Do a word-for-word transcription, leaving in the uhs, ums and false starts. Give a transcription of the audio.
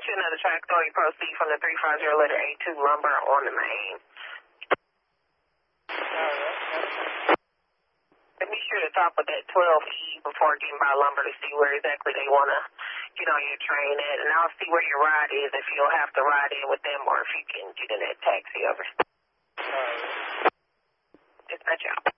you another track so you proceed from the three five zero letter A two lumber on the main. And be sure to stop at that twelve E before getting by lumber to see where exactly they want to get on your train at. And I'll see where your ride is if you'll have to ride in with them or if you can get in that taxi over. Dispatch out.